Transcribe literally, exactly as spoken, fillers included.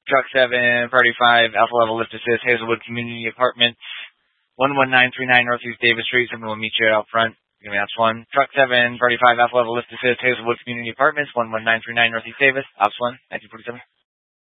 Truck seven thirty-five, Alpha Level Lift Assist, Hazelwood Community Apartments, one one nine three nine Northeast Davis Street. Someone will meet you out front. Give me Ops one. Truck seven thirty-five, Alpha Level Lift Assist, Hazelwood Community Apartments, one one nine three nine Northeast Davis. Ops one, nineteen forty-seven.